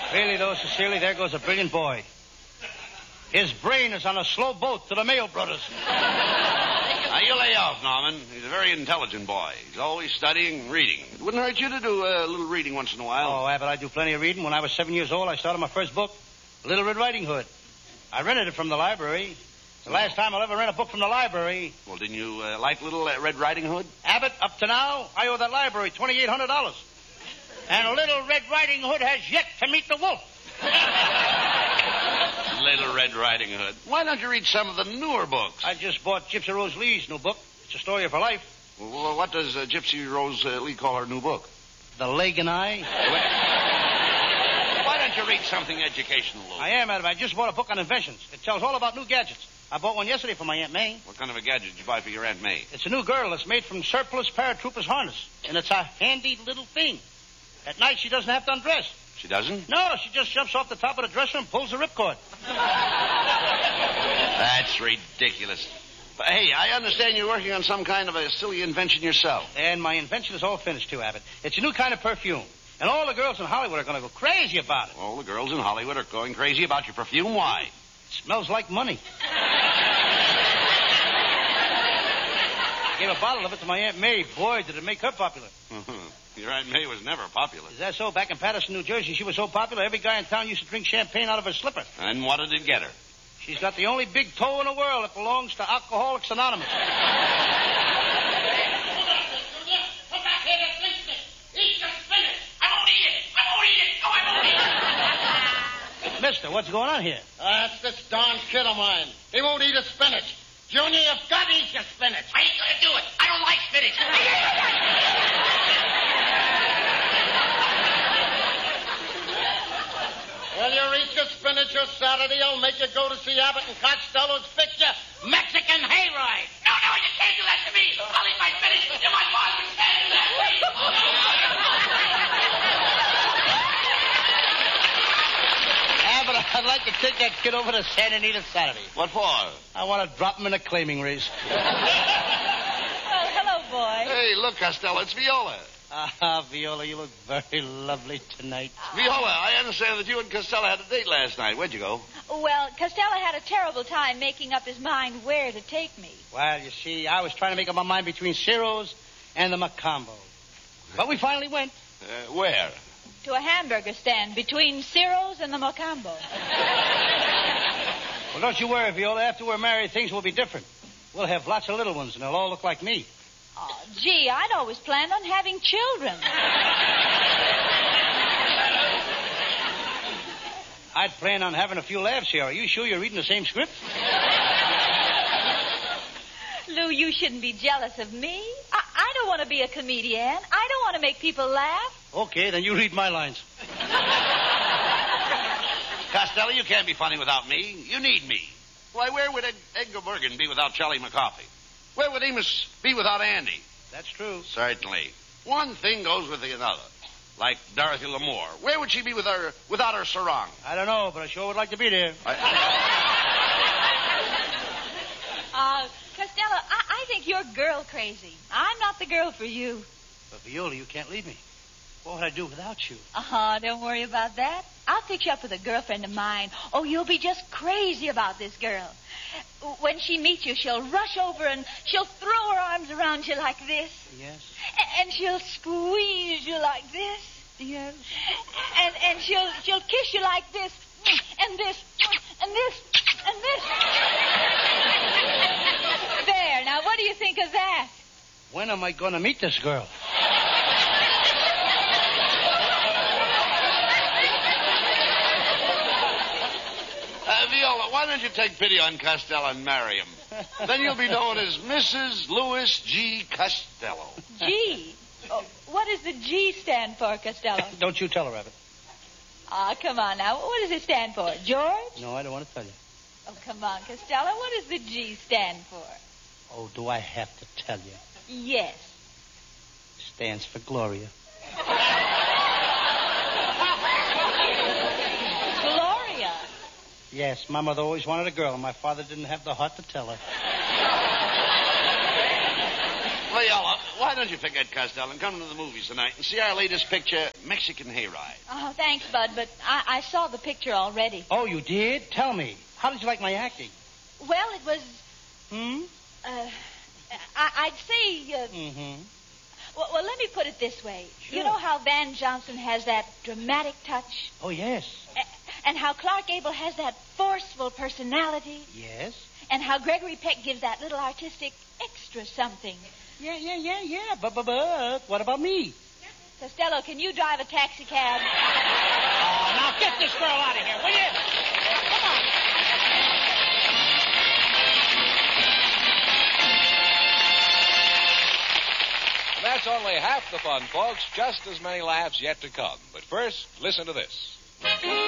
Really, though, sincerely, there goes a brilliant boy. His brain is on a slow boat to the Mayo Brothers. Now, you lay off, Norman. He's a very intelligent boy. He's always studying and reading. It wouldn't hurt you to do a little reading once in a while. Oh, Abbott, I do plenty of reading. When I was 7 years old, I started my first book, Little Red Riding Hood. I rented it from the library. The last time I'll ever rent a book from the library. Well, didn't you like Little Red Riding Hood? Abbott, up to now, I owe that library $2,800. And Little Red Riding Hood has yet to meet the wolf. Little Red Riding Hood. Why don't you read some of the newer books? I just bought Gypsy Rose Lee's new book. It's a story of her life. Well, what does Gypsy Rose Lee call her new book? The Leg and I. Why don't you read something educational, Lou? I am, Adam. I just bought a book on inventions. It tells all about new gadgets. I bought one yesterday for my Aunt May. What kind of a gadget did you buy for your Aunt May? It's a new girdle that's made from surplus paratroopers harness. And it's a handy little thing. At night, she doesn't have to undress. She doesn't? No, she just jumps off the top of the dresser and pulls the ripcord. That's ridiculous. But, hey, I understand you're working on some kind of a silly invention yourself. And my invention is all finished, too, Abbott. It's a new kind of perfume. And all the girls in Hollywood are going to go crazy about it. All the girls in Hollywood are going crazy about your perfume. Why? It smells like money. I gave a bottle of it to my Aunt May. Boy, did it make her popular. Your Aunt May was never popular. Is that so? Back in Patterson, New Jersey, she was so popular, every guy in town used to drink champagne out of her slipper. And what did it get her? She's got the only big toe in the world that belongs to Alcoholics Anonymous. Come back here to drink this. Eat the spinach. I won't eat it. I won't eat it. No, I won't eat it. Mister, what's going on here? That's this darn kid of mine. He won't eat his spinach. Junior, you've got to eat your spinach. I ain't going to do it. I don't like spinach. Well, you eat your spinach or Saturday, I'll make you go to see Abbott and Costello's picture, Mexican Hayride. No, you can't do that to me. I'll eat my spinach. You're my boss. You can't do that to me. Abbott, I'd like to take that kid over to Santa Anita Saturday. What for? I want to drop him in a claiming race. Oh, hello, boy. Hey, look, Costello, it's Viola. Ah, Viola, you look very lovely tonight. Viola, I understand that you and Costello had a date last night. Where'd you go? Well, Costello had a terrible time making up his mind where to take me. Well, you see, I was trying to make up my mind between Ciro's and the Macombo. But we finally went. Where? To a hamburger stand between Ciro's and the Mocambo. Well, don't you worry, Viola. After we're married, things will be different. We'll have lots of little ones, and they'll all look like me. Oh, gee, I'd always planned on having children. I'd plan on having a few laughs here. Are you sure you're reading the same script? Lou, you shouldn't be jealous of me. I don't want to be a comedian. I don't want to make people laugh. Okay, then you read my lines. Costello, you can't be funny without me. You need me. Why, where would Edgar Bergen be without Charlie McCarthy? Where would Amos be without Andy? That's true. Certainly. One thing goes with the another. Like Dorothy Lamour. Where would she be without her sarong? I don't know, but I sure would like to be there. Costello, I think you're girl crazy. I'm not the girl for you. But, Viola, you can't leave me. What would I do without you? Don't worry about that. I'll fix you up with a girlfriend of mine. Oh, you'll be just crazy about this girl. When she meets you, she'll rush over and she'll throw her arms around you like this. Yes. And she'll squeeze you like this. Yes. And she'll kiss you like this. And this. And this. And this. There. Now, what do you think of that? When am I going to meet this girl? Viola, why don't you take pity on Costello and marry him? Then you'll be known as Mrs. Louis G. Costello. G? Oh, what does the G stand for, Costello? Don't you tell her, Abbott. Come on now. What does it stand for? George? No, I don't want to tell you. Oh, come on, Costello. What does the G stand for? Oh, do I have to tell you? Yes. Stands for Gloria. Gloria? Yes, my mother always wanted a girl, and my father didn't have the heart to tell her. Viola, why don't you forget Costello and come to the movies tonight and see our latest picture, Mexican Hayride? Oh, thanks, Bud, but I saw the picture already. Oh, you did? Tell me. How did you like my acting? Well, it was... Hmm? I'd say... Mm-hmm. Well, let me put it this way. Sure. You know how Van Johnson has that dramatic touch? Oh, yes. And how Clark Gable has that forceful personality? Yes. And how Gregory Peck gives that little artistic extra something? Yeah. But what about me? Costello, can you drive a taxi cab? Oh, now get this girl out of here, will you? Come on. And that's only half the fun, folks. Just as many laughs yet to come. But first, listen to this.